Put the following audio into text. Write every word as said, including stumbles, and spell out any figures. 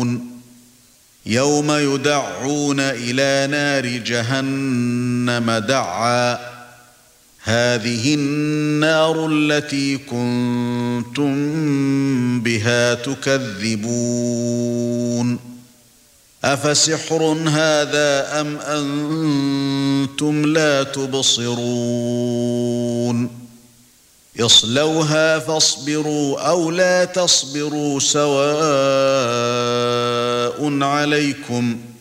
تُوعَدُونَ يَوْمَ يُدَعُّونَ إِلَى نَارِ جَهَنَّمَ دَعًّا هَذِهِ النَّارُ الَّتِي كُنتُم بِهَا تُكَذِّبُونَ أَفَسِحْرٌ هَذَا أَمْ أَنْتُمْ لَا تُبْصِرُونَ اصْلَوْهَا فاصْبِرُوا أَوْ لَا تَصْبِرُوا سَوَاءٌ عَلَيْكُمْ